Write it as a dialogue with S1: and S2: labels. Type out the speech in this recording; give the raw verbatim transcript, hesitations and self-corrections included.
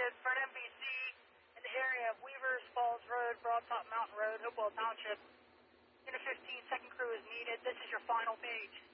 S1: located for an M B C in the area of Weavers Falls Road, Broadtop Mountain Road, Hopewell Township. Unit fifteen, second crew is needed. This is your final page.